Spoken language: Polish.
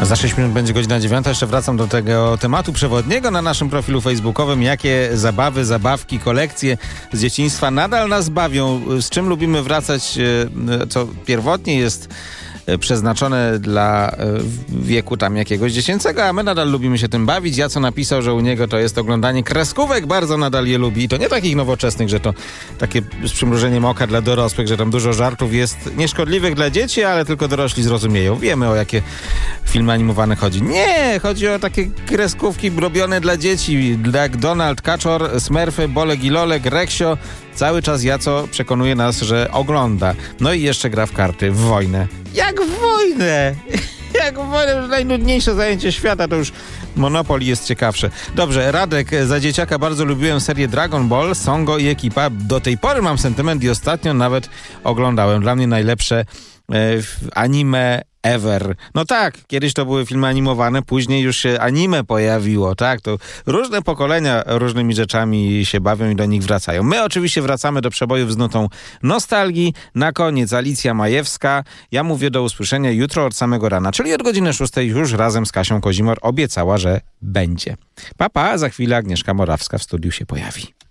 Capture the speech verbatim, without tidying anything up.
Za sześć minut będzie godzina dziewiąta. Jeszcze wracam do tego tematu przewodniego na naszym profilu facebookowym. Jakie zabawy, zabawki, kolekcje z dzieciństwa nadal nas bawią? Z czym lubimy wracać, co pierwotnie jest przeznaczone dla wieku tam jakiegoś dziecięcego, a my nadal lubimy się tym bawić. Ja co napisał, że u niego to jest oglądanie kreskówek, bardzo nadal je lubi. I to nie takich nowoczesnych, że to takie z przymrużeniem oka dla dorosłych, że tam dużo żartów jest nieszkodliwych dla dzieci, ale tylko dorośli zrozumieją. Wiemy, o jakie filmy animowane chodzi. Nie! Chodzi o takie kreskówki robione dla dzieci, jak Donald, Kaczor, Smurfy, Bolek i Lolek, Reksio. Cały czas Jaco przekonuje nas, że ogląda. No i jeszcze gra w karty, w wojnę. Jak w wojnę? Jak w wojnę? Najnudniejsze zajęcie świata, to już Monopoly jest ciekawsze. Dobrze, Radek, za dzieciaka bardzo lubiłem serię Dragon Ball, Songo i ekipa. Do tej pory mam sentyment i ostatnio nawet oglądałem. Dla mnie najlepsze e, anime ever. No tak, kiedyś to były filmy animowane, później już się anime pojawiło, tak? To różne pokolenia różnymi rzeczami się bawią i do nich wracają. My oczywiście wracamy do przebojów z nutą nostalgii. Na koniec Alicja Majewska. Ja mówię do usłyszenia jutro od samego rana, czyli od godziny szóstej już razem z Kasią Kozimor obiecała, że będzie. Pa, pa, za chwilę Agnieszka Morawska w studiu się pojawi.